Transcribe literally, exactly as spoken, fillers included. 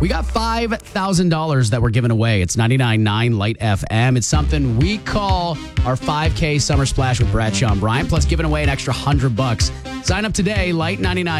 We got five thousand dollars that we're giving away. It's ninety-nine point nine Light F M. It's something we call our five K Summer Splash with Bradshaw and Bryant, plus giving away an extra one hundred bucks. Sign up today, light ninety-nine